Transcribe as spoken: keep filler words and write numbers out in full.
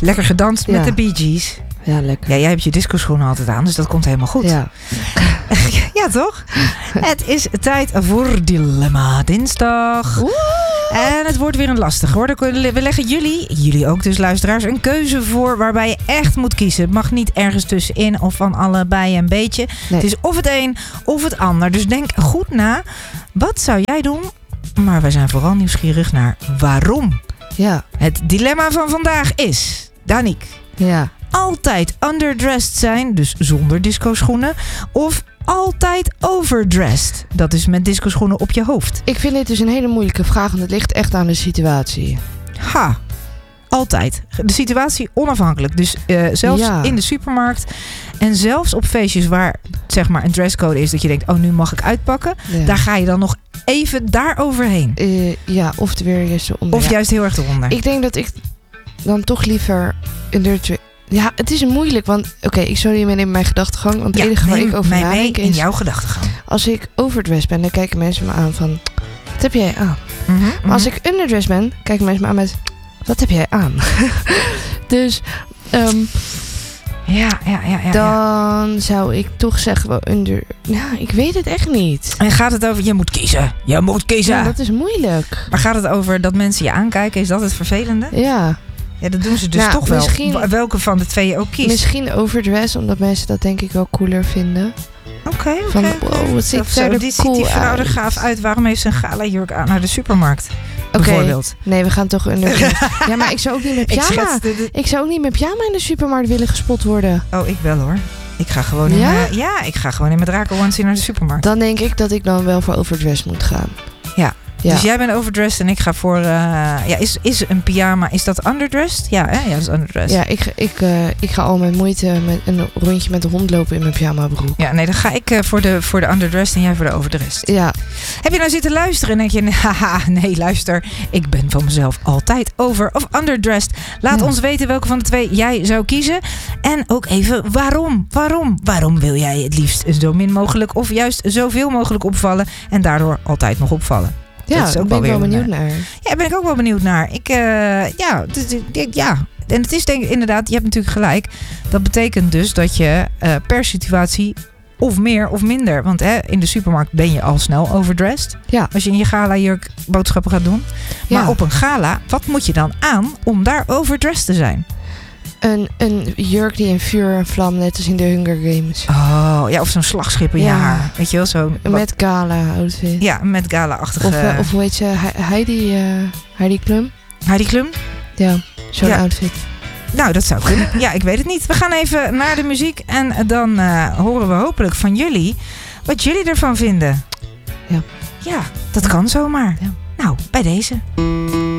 Lekker gedanst Ja. met de Bee Gees. Ja, lekker. Ja, jij hebt je discoschoenen altijd aan, dus dat komt helemaal goed. Ja. Ja, toch? Het is tijd voor Dilemma Dinsdag. Woe! En het wordt weer een lastig hoor. We leggen jullie, jullie ook dus luisteraars, een keuze voor waarbij je echt moet kiezen. Het mag niet ergens tussenin of van allebei een beetje. Nee. Het is of het een of het ander. Dus denk goed na. Wat zou jij doen? Maar wij zijn vooral nieuwsgierig naar waarom. Ja. Het dilemma van vandaag is, Danique, Ja. altijd underdressed zijn, dus zonder discoschoenen, of altijd overdressed, dat is met discoschoenen op je hoofd. Ik vind dit dus een hele moeilijke vraag, want het ligt echt aan de situatie. Ha, altijd. De situatie onafhankelijk. Dus uh, zelfs Ja. in de supermarkt en zelfs op feestjes waar zeg maar een dresscode is, dat je denkt, oh nu mag ik uitpakken, Ja. daar ga je dan nog even daar overheen. Uh, ja, of het weer juist eronder. Of Ja. juist heel erg eronder. Ik denk dat ik dan toch liever een dirtje... Ja, het is moeilijk, want oké, okay, ik zou niet meer in mijn gedachtegang. Want het Ja, enige waar neem ik over mij nadenk mee in is... jouw gedachtegang. Als ik overdressed ben, dan kijken mensen me aan van... Wat heb jij aan? Mm-hmm, Maar als ik underdressed ben, kijken mensen me aan met... Wat heb jij aan? dus... Um, Ja, ja, ja, ja. dan ja. zou ik toch zeggen wel under... Nou, ik weet het echt niet. En gaat het over, je moet kiezen. Je moet kiezen. Ja, dat is moeilijk. Maar gaat het over dat mensen je aankijken? Is dat het vervelende? Ja, Ja, dat doen ze dus Nou, toch wel. misschien- Wa- Welke van de twee je ook kiest. misschien overdressed, omdat mensen dat denk ik wel cooler vinden. Oké, oké. Van, oké. wow, wat ziet Of daar zo, er die cool ziet die vrouw er uit. gaaf uit. Waarom heeft ze een gala jurk aan naar de supermarkt? Oké, Bijvoorbeeld. nee, we gaan toch under... ja, maar ik zou ook niet met Ik pyjama... schetste de- Ik zou ook niet met pyjama in de supermarkt willen gespot worden. Oh, ik wel hoor. Ik ga gewoon in, Ja? uh, ja, ik ga gewoon in mijn drakenwansie naar de supermarkt. Dan denk ik dat ik dan wel voor overdressed moet gaan. Ja. Ja. Dus jij bent overdressed en ik ga voor... Uh, ja, is, is een pyjama, is dat underdressed? Ja, hè? Ja, dat is underdressed. Ja, ik, ga- ik, uh, ik ga al met moeite met een rondje met de hond lopen in mijn pyjama broek. Ja, nee, dan ga ik uh, voor, de, voor de underdressed en jij voor de overdressed. Ja, Heb je nou zitten luisteren en denk je... Haha, nee, luister. Ik ben van mezelf altijd over of underdressed. Laat Ja. ons weten welke van de twee jij zou kiezen. En ook even waarom. Waarom? Waarom wil jij het liefst zo min mogelijk... of juist zoveel mogelijk opvallen... en daardoor altijd nog opvallen? ja Dat is ook daar ben ik wel wel weer benieuwd een, naar. Ja, daar ben ik ook wel benieuwd naar. Ik, uh, ja, dus, ik- ja, en het is denk ik inderdaad... Je hebt natuurlijk gelijk. Dat betekent dus dat je uh, per situatie... of meer of minder. Want hè, in de supermarkt ben je al snel overdressed. Ja. Als je in je gala-jurk boodschappen gaat doen. Maar Ja. op een gala, wat moet je dan aan om daar overdressed te zijn? Een, een jurk die in vuur en vlam, net als in de Hunger Games. Oh, ja, of zo'n slagschip in je Ja. haar. Weet je wel, zo. Met gala outfit. Ja, met gala-achtige... Of, uh, of hoe heet ze? He- Heidi, uh, Heidi Klum? Heidi Klum? Ja, zo'n Ja. outfit. Nou, dat zou kunnen. Ja, ik weet het niet. We gaan even naar de muziek. En dan uh, horen we hopelijk van jullie wat jullie ervan vinden. Ja. Ja, dat kan zomaar. Ja. Nou, bij deze.